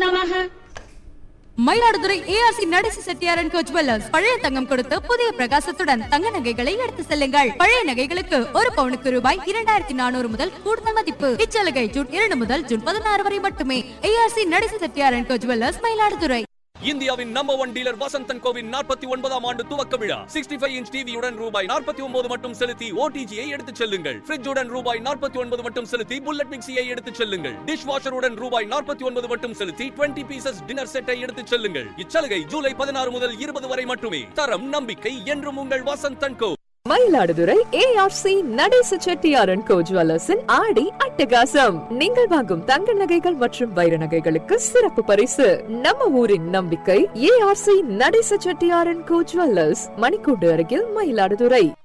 நமः. Mayiladuthurai ARC Natesa Chettiar and go jewellers பழைய தங்கம் கொடுத்து புதிய பிரகாசத்துடன் தங்க நகைகளை எடுத்து செல்லுங்கள். பழைய நகைகளுக்கு ஒரு பவுனுக்கு ரூபாய் 2400 முதல் கூடுதல் மதிப்பு. இச்சலுகை ஜூன் 2 முதல் ஜூன் 16 வரை மட்டுமே. ARC Natesa Chettiar and go jewellers, Mayiladuthurai. இந்தியாவின் நம்பர் 1 டீலர் வசந்தன் கோவின் 49ஆம் ஆண்டு துவக்க விழா. 65 இன்ச் டிவியுடன் ரூபாய் 49 மட்டும் செலுத்தி ஓடிஜியை எடுத்துச் செல்லுங்கள். ஃப்ரிட்ஜுடன் ரூபாய் 49 மட்டும் செலுத்தி புல்லட் மிக்சியை எடுத்துச் செல்லுங்கள். டிஷ் வாஷருடன் ரூபாய் 49 மட்டும் செலுத்தி 20 பீசஸ் டின்னர் செட்டை எடுத்துச் செல்லுங்கள். இச்சலுகை ஜூலை 16 முதல் 20 வரை மட்டுமே. தரம் நம்பிக்கை என்றும் உங்கள் வசந்தன் கோ. மயிலாடுதுறை ஏஆர்சி நடேச செட்டியார் அண்ட் கோ ஜுவல்லர்ஸின் ஆடி அட்டகாசம். நீங்கள் வாங்கும் தங்க நகைகள் மற்றும் வைர நகைகளுக்கு சிறப்பு பரிசு. நம்ம ஊரின் நம்பிக்கை ARC Natesa Chettiar and go jewellers, மணிக்கூண்டு அருகில், மயிலாடுதுறை.